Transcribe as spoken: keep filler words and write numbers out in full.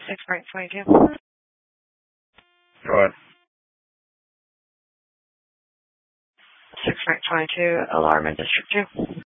six Frank twenty-two. Go ahead. six Frank twenty-two, alarm in District two.